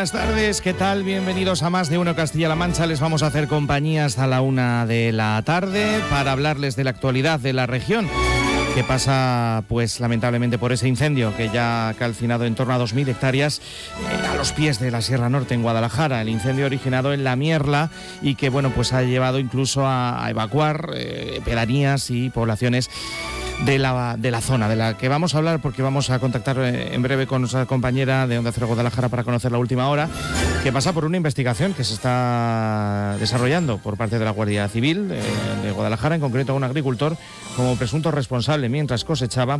buenas tardes, ¿qué tal? Bienvenidos a Más de Uno Castilla-La Mancha. Les vamos a hacer compañía hasta la 1 de la tarde para hablarles de la actualidad de la región, que pasa, pues lamentablemente, por ese incendio que ya ha calcinado en torno a 2.000 hectáreas a los pies de la Sierra Norte, en Guadalajara. El incendio originado en La Mierla y que, bueno, pues ha llevado incluso a evacuar pedanías y poblaciones de la zona, de la que vamos a hablar, porque vamos a contactar en breve con nuestra compañera de Onda Cero Guadalajara para conocer la última hora, que pasa por una investigación que se está desarrollando por parte de la Guardia Civil de Guadalajara, en concreto a un agricultor como presunto responsable mientras cosechaba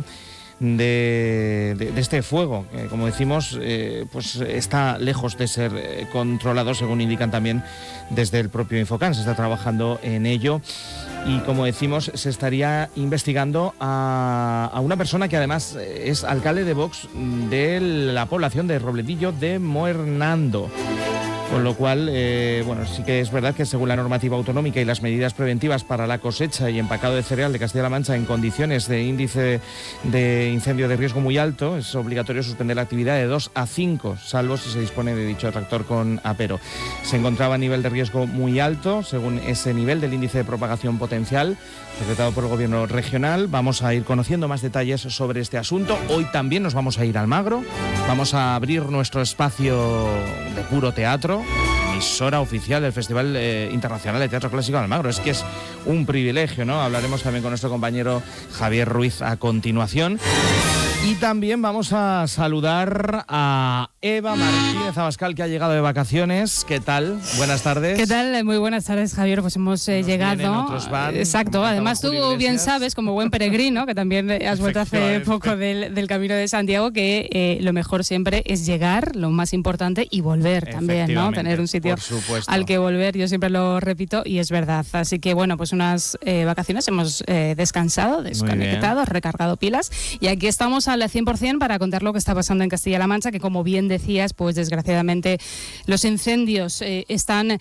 de este fuego, que, como decimos, pues está lejos de ser controlado, según indican también desde el propio Infocan. Se está trabajando en ello y, como decimos, se estaría investigando a una persona que además es alcalde de Vox de la población de Robledillo de Moernando. Con lo cual, bueno, sí que es verdad que según la normativa autonómica y las medidas preventivas para la cosecha y empacado de cereal de Castilla-La Mancha en condiciones de índice de incendio de riesgo muy alto, es obligatorio suspender la actividad de 2 a 5, salvo si se dispone de dicho tractor con apero. Se encontraba a nivel de riesgo muy alto, según ese nivel del índice de propagación potencial decretado por el Gobierno regional. Vamos a ir conociendo más detalles sobre este asunto. Hoy también nos vamos a ir a Almagro, vamos a abrir nuestro espacio de puro teatro, emisora oficial del Festival Internacional de Teatro Clásico de Almagro. Es que es un privilegio, ¿no? Hablaremos también con nuestro compañero Javier Ruiz a continuación. Y también vamos a saludar a Eva Martínez Abascal, que ha llegado de vacaciones. ¿Qué tal? Buenas tardes. ¿Qué tal? Muy buenas tardes, Javier. Pues hemos llegado. Otros van, exacto. Además, tú bien sabes, como buen peregrino, que también has vuelto hace poco del Camino de Santiago, que lo mejor siempre es llegar, lo más importante, y volver también, ¿no? Tener un sitio al que volver. Yo siempre lo repito y es verdad. Así que, bueno, pues unas vacaciones hemos descansado, desconectado, recargado pilas, y aquí estamos al 100% para contar lo que está pasando en Castilla-La Mancha, que, como bien decías, pues desgraciadamente los incendios están,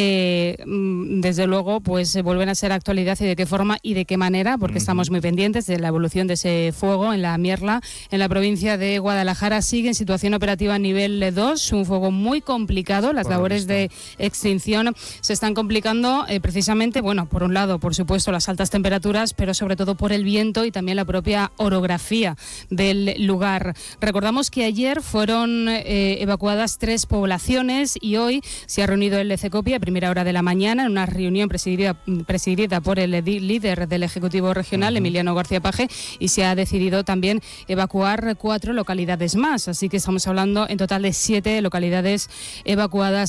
desde luego, pues vuelven a ser actualidad, y de qué forma y de qué manera, porque estamos muy pendientes de la evolución de ese fuego en La Mierla, en la provincia de Guadalajara. Sigue en situación operativa nivel 2, un fuego muy complicado. Las labores de extinción se están complicando precisamente, bueno, por un lado, por supuesto, las altas temperaturas, pero sobre todo por el viento y también la propia orografía del lugar. Recordamos que ayer fueron evacuadas 3 poblaciones y hoy se ha reunido el CECOPI a primera hora de la mañana en una reunión presidida por el líder del Ejecutivo Regional, Emiliano García Paje, y se ha decidido también evacuar 4 localidades más. Así que estamos hablando en total de 7 localidades evacuadas